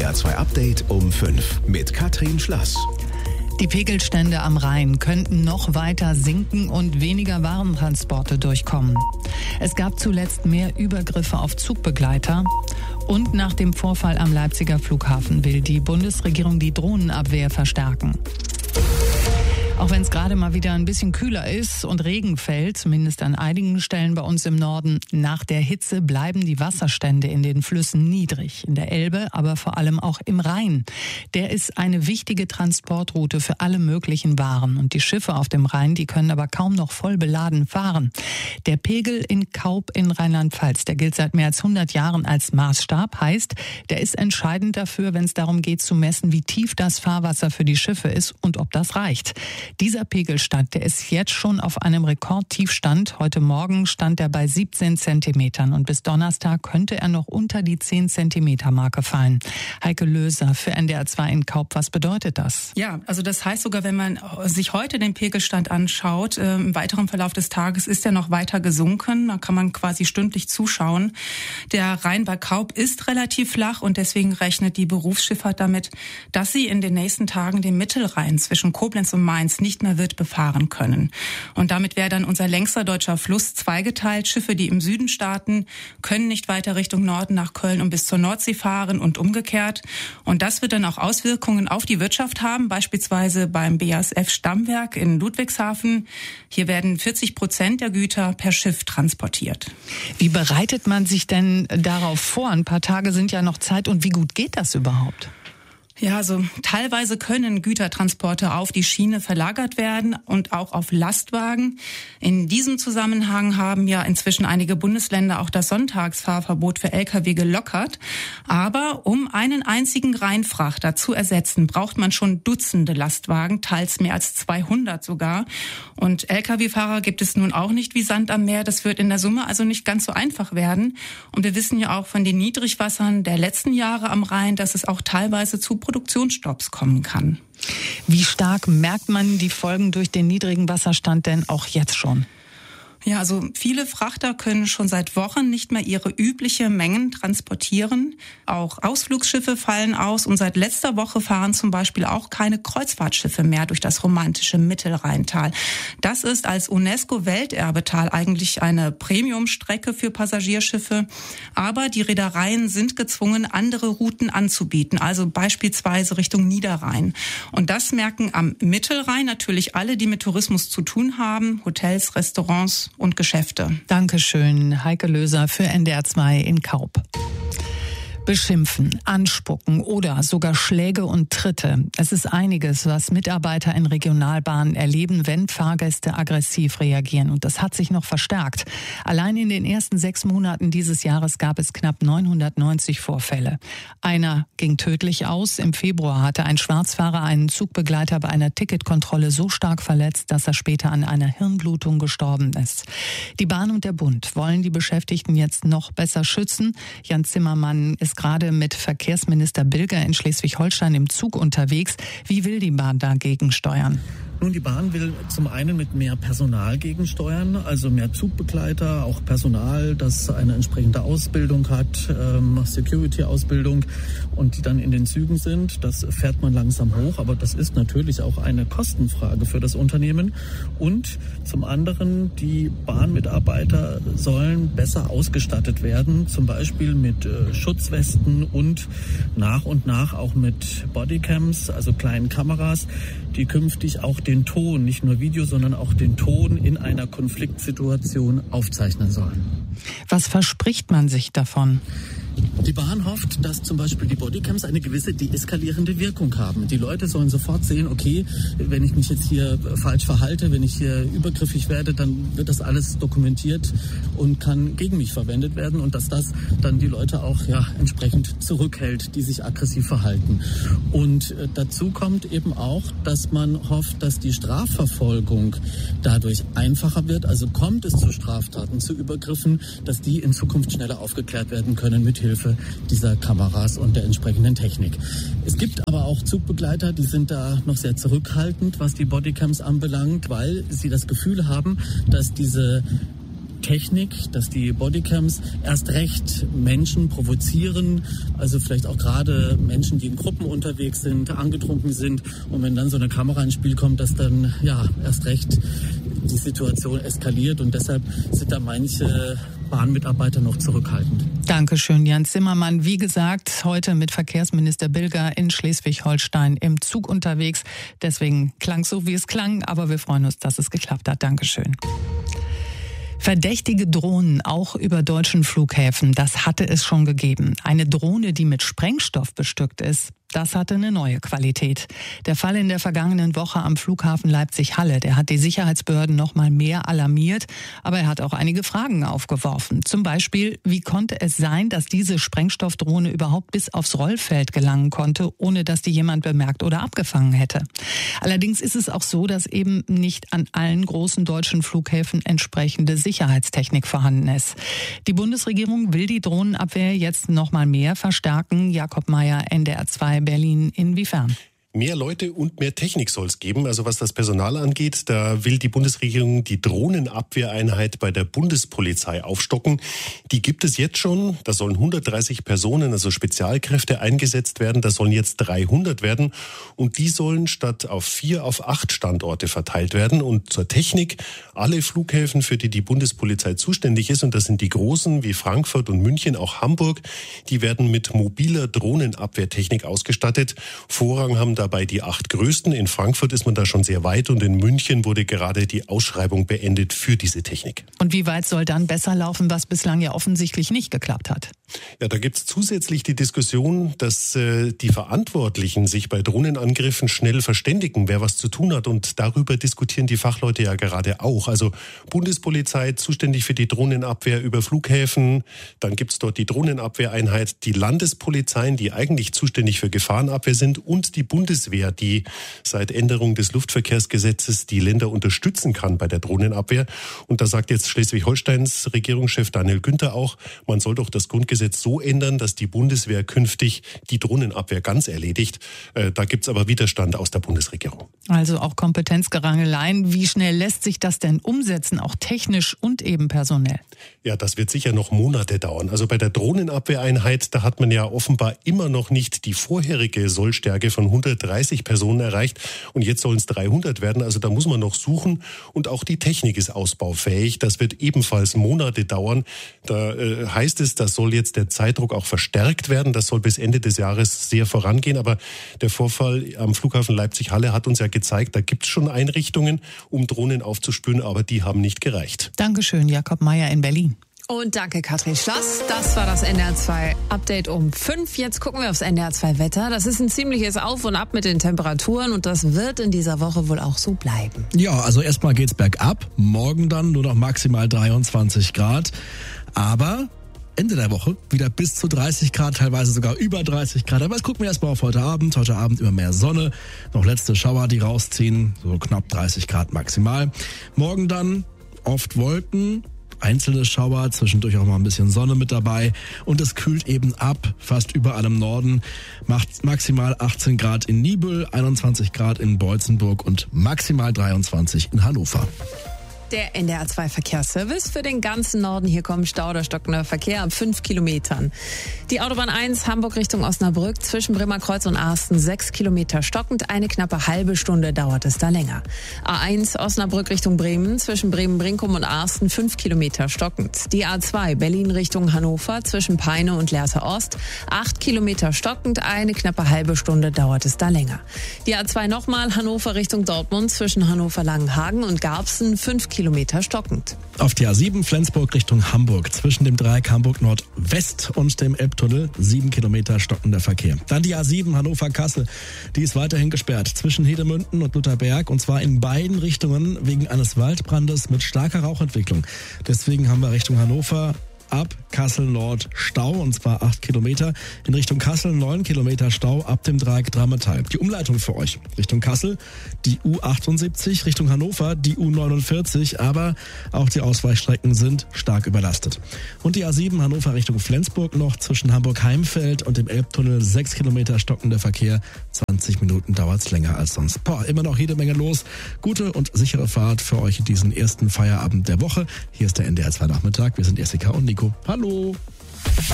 SWR 2 Update um 5 mit Katrin Schlass. Die Pegelstände am Rhein könnten noch weiter sinken und weniger Warentransporte durchkommen. Es gab zuletzt mehr Übergriffe auf Zugbegleiter. Und nach dem Vorfall am Leipziger Flughafen will die Bundesregierung die Drohnenabwehr verstärken. Auch wenn es gerade mal wieder ein bisschen kühler ist und Regen fällt, zumindest an einigen Stellen bei uns im Norden, nach der Hitze bleiben die Wasserstände in den Flüssen niedrig. In der Elbe, aber vor allem auch im Rhein. Der ist eine wichtige Transportroute für alle möglichen Waren. Und die Schiffe auf dem Rhein, die können aber kaum noch voll beladen fahren. Der Pegel in Kaup in Rheinland-Pfalz, der gilt seit mehr als 100 Jahren als Maßstab. Heißt, der ist entscheidend dafür, wenn es darum geht zu messen, wie tief das Fahrwasser für die Schiffe ist und ob das reicht. Dieser Pegelstand, der ist jetzt schon auf einem Rekordtiefstand. Heute Morgen stand er bei 17 Zentimetern und bis Donnerstag könnte er noch unter die 10 Zentimeter Marke fallen. Heike Löser für NDR 2 in Kaup, was bedeutet das? Ja, also das heißt sogar, wenn man sich heute den Pegelstand anschaut, im weiteren Verlauf des Tages ist er noch weiter gesunken. Da kann man quasi stündlich zuschauen. Der Rhein bei Kaup ist relativ flach und deswegen rechnet die Berufsschifffahrt damit, dass sie in den nächsten Tagen den Mittelrhein zwischen Koblenz und Mainz nicht mehr wird befahren können. Und damit wäre dann unser längster deutscher Fluss zweigeteilt. Schiffe, die im Süden starten, können nicht weiter Richtung Norden nach Köln und bis zur Nordsee fahren und umgekehrt. Und das wird dann auch Auswirkungen auf die Wirtschaft haben, beispielsweise beim BASF Stammwerk in Ludwigshafen. Hier werden 40% der Güter per Schiff transportiert. Wie bereitet man sich denn darauf vor? Ein paar Tage sind ja noch Zeit und wie gut geht das überhaupt? Ja, also teilweise können Gütertransporte auf die Schiene verlagert werden und auch auf Lastwagen. In diesem Zusammenhang haben ja inzwischen einige Bundesländer auch das Sonntagsfahrverbot für Lkw gelockert. Aber um einen einzigen Rheinfrachter zu ersetzen, braucht man schon Dutzende Lastwagen, teils mehr als 200 sogar. Und Lkw-Fahrer gibt es nun auch nicht wie Sand am Meer. Das wird in der Summe also nicht ganz so einfach werden. Und wir wissen ja auch von den Niedrigwassern der letzten Jahre am Rhein, dass es auch teilweise zu Produktionsstopps kommen kann. Wie stark merkt man die Folgen durch den niedrigen Wasserstand denn auch jetzt schon? Ja, also viele Frachter können schon seit Wochen nicht mehr ihre übliche Mengen transportieren. Auch Ausflugsschiffe fallen aus und seit letzter Woche fahren zum Beispiel auch keine Kreuzfahrtschiffe mehr durch das romantische Mittelrheintal. Das ist als UNESCO-Welterbetal eigentlich eine Premiumstrecke für Passagierschiffe. Aber die Reedereien sind gezwungen, andere Routen anzubieten, also beispielsweise Richtung Niederrhein. Und das merken am Mittelrhein natürlich alle, die mit Tourismus zu tun haben, Hotels, Restaurants und Geschäfte. Dankeschön, Heike Löser für NDR 2 in Kaup. Beschimpfen, anspucken oder sogar Schläge und Tritte. Es ist einiges, was Mitarbeiter in Regionalbahnen erleben, wenn Fahrgäste aggressiv reagieren. Und das hat sich noch verstärkt. Allein in den ersten 6 Monaten dieses Jahres gab es knapp 990 Vorfälle. Einer ging tödlich aus. Im Februar hatte ein Schwarzfahrer einen Zugbegleiter bei einer Ticketkontrolle so stark verletzt, dass er später an einer Hirnblutung gestorben ist. Die Bahn und der Bund wollen die Beschäftigten jetzt noch besser schützen. Jan Zimmermann ist gerade mit Verkehrsminister Bilger in Schleswig-Holstein im Zug unterwegs. Wie will die Bahn dagegen steuern? Nun, die Bahn will zum einen mit mehr Personal gegensteuern, also mehr Zugbegleiter, auch Personal, das eine entsprechende Ausbildung hat, Security-Ausbildung und die dann in den Zügen sind. Das fährt man langsam hoch, aber das ist natürlich auch eine Kostenfrage für das Unternehmen. Und zum anderen, die Bahnmitarbeiter sollen besser ausgestattet werden, zum Beispiel mit Schutzwesten und nach auch mit Bodycams, also kleinen Kameras, die künftig auch den Ton, nicht nur Video, sondern auch den Ton in einer Konfliktsituation aufzeichnen sollen. Was verspricht man sich davon? Die Bahn hofft, dass zum Beispiel die Bodycams eine gewisse deeskalierende Wirkung haben. Die Leute sollen sofort sehen, okay, wenn ich mich jetzt hier falsch verhalte, wenn ich hier übergriffig werde, dann wird das alles dokumentiert und kann gegen mich verwendet werden und dass das dann die Leute auch entsprechend zurückhält, die sich aggressiv verhalten. Und dazu kommt eben auch, dass man hofft, dass die Strafverfolgung dadurch einfacher wird. Also kommt es zu Straftaten, zu Übergriffen, dass die in Zukunft schneller aufgeklärt werden können mit Hilfe dieser Kameras und der entsprechenden Technik. Es gibt aber auch Zugbegleiter, die sind da noch sehr zurückhaltend, was die Bodycams anbelangt, weil sie das Gefühl haben, dass diese Technik, dass die Bodycams erst recht Menschen provozieren, also vielleicht auch gerade Menschen, die in Gruppen unterwegs sind, angetrunken sind, und wenn dann so eine Kamera ins Spiel kommt, dass dann erst recht die Situation eskaliert, und deshalb sind da manche Bahnmitarbeiter noch zurückhaltend. Dankeschön, Jan Zimmermann. Wie gesagt, heute mit Verkehrsminister Bilger in Schleswig-Holstein im Zug unterwegs. Deswegen klang es so, wie es klang, aber wir freuen uns, dass es geklappt hat. Dankeschön. Verdächtige Drohnen auch über deutschen Flughäfen, das hatte es schon gegeben. Eine Drohne, die mit Sprengstoff bestückt ist, das hatte eine neue Qualität. Der Fall in der vergangenen Woche am Flughafen Leipzig-Halle, der hat die Sicherheitsbehörden noch mal mehr alarmiert, aber er hat auch einige Fragen aufgeworfen. Zum Beispiel, wie konnte es sein, dass diese Sprengstoffdrohne überhaupt bis aufs Rollfeld gelangen konnte, ohne dass die jemand bemerkt oder abgefangen hätte? Allerdings ist es auch so, dass eben nicht an allen großen deutschen Flughäfen entsprechende Sicherheitstechnik vorhanden ist. Die Bundesregierung will die Drohnenabwehr jetzt noch mal mehr verstärken. Jakob Mayer, NDR 2 Berlin, inwiefern? Mehr Leute und mehr Technik soll es geben. Also was das Personal angeht, da will die Bundesregierung die Drohnenabwehreinheit bei der Bundespolizei aufstocken. Die gibt es jetzt schon. Da sollen 130 Personen, also Spezialkräfte, eingesetzt werden. Da sollen jetzt 300 werden. Und die sollen statt auf 4 auf 8 Standorte verteilt werden. Und zur Technik, alle Flughäfen, für die die Bundespolizei zuständig ist, und das sind die großen wie Frankfurt und München, auch Hamburg, die werden mit mobiler Drohnenabwehrtechnik ausgestattet. Vorrang haben dabei die 8 größten. In Frankfurt ist man da schon sehr weit, und in München wurde gerade die Ausschreibung beendet für diese Technik. Und wie weit soll dann besser laufen, was bislang ja offensichtlich nicht geklappt hat? Ja, da gibt es zusätzlich die Diskussion, dass die Verantwortlichen sich bei Drohnenangriffen schnell verständigen, wer was zu tun hat. Und darüber diskutieren die Fachleute ja gerade auch. Also Bundespolizei zuständig für die Drohnenabwehr über Flughäfen. Dann gibt es dort die Drohnenabwehreinheit, die Landespolizeien, die eigentlich zuständig für Gefahrenabwehr sind, und die Bundeswehr, die seit Änderung des Luftverkehrsgesetzes die Länder unterstützen kann bei der Drohnenabwehr. Und da sagt jetzt Schleswig-Holsteins Regierungschef Daniel Günther auch, man soll doch das Grundgesetz so ändern, dass die Bundeswehr künftig die Drohnenabwehr ganz erledigt. Da gibt's aber Widerstand aus der Bundesregierung. Also auch Kompetenzgerangeleien. Wie schnell lässt sich das denn umsetzen, auch technisch und eben personell? Ja, das wird sicher noch Monate dauern. Also bei der Drohnenabwehreinheit, da hat man ja offenbar immer noch nicht die vorherige Sollstärke von 130 Personen erreicht. Und jetzt sollen es 300 werden. Also da muss man noch suchen. Und auch die Technik ist ausbaufähig. Das wird ebenfalls Monate dauern. Da heißt es, das soll jetzt der Zeitdruck auch verstärkt werden. Das soll bis Ende des Jahres sehr vorangehen. Aber der Vorfall am Flughafen Leipzig-Halle hat uns ja gezeigt, da gibt es schon Einrichtungen, um Drohnen aufzuspüren, aber die haben nicht gereicht. Dankeschön, Jakob Mayer in Berlin. Und danke, Katrin Schlass. Das war das NDR 2 Update um 5. Jetzt gucken wir aufs NDR 2 Wetter. Das ist ein ziemliches Auf und Ab mit den Temperaturen, und das wird in dieser Woche wohl auch so bleiben. Ja, also erstmal geht's bergab. Morgen dann nur noch maximal 23 Grad. Aber Ende der Woche wieder bis zu 30 Grad, teilweise sogar über 30 Grad. Aber jetzt gucken wir erstmal auf heute Abend. Heute Abend immer mehr Sonne. Noch letzte Schauer, die rausziehen. So knapp 30 Grad maximal. Morgen dann oft Wolken. Einzelne Schauer, zwischendurch auch mal ein bisschen Sonne mit dabei, und es kühlt eben ab, fast überall im Norden, macht maximal 18 Grad in Niebüll, 21 Grad in Beutzenburg und maximal 23 in Hannover. Der NDR 2 Verkehrsservice für den ganzen Norden. Hier kommen Stau oder stockender Verkehr ab 5 Kilometern. Die Autobahn 1 Hamburg Richtung Osnabrück zwischen Bremerkreuz und Arsten 6 Kilometer stockend. Eine knappe halbe Stunde dauert es da länger. A1 Osnabrück Richtung Bremen zwischen Bremen-Brinkum und Arsten 5 Kilometer stockend. Die A2 Berlin Richtung Hannover zwischen Peine und Lehrte Ost 8 Kilometer stockend. Eine knappe halbe Stunde dauert es da länger. Die A2 nochmal Hannover Richtung Dortmund zwischen Hannover-Langenhagen und Garbsen 5 Kilometer stockend. Auf die A7 Flensburg Richtung Hamburg zwischen dem Dreieck Hamburg Nordwest und dem Elbtunnel 7 Kilometer stockender Verkehr. Dann die A7 Hannover-Kassel. Die ist weiterhin gesperrt zwischen Hedemünden und Lutherberg, und zwar in beiden Richtungen wegen eines Waldbrandes mit starker Rauchentwicklung. Deswegen haben wir Richtung Hannover ab Kassel Nord Stau, und zwar 8 Kilometer. In Richtung Kassel 9 Kilometer Stau ab dem Dreieck Drammetal. Die Umleitung für euch: Richtung Kassel die U78, Richtung Hannover die U49, aber auch die Ausweichstrecken sind stark überlastet. Und die A7 Hannover Richtung Flensburg noch zwischen Hamburg-Heimfeld und dem Elbtunnel 6 Kilometer stockender Verkehr. 20 Minuten dauert's länger als sonst. Immer noch jede Menge los. Gute und sichere Fahrt für euch in diesen ersten Feierabend der Woche. Hier ist der NDR 2 Nachmittag. Wir sind Jessica und Nico. Hallo!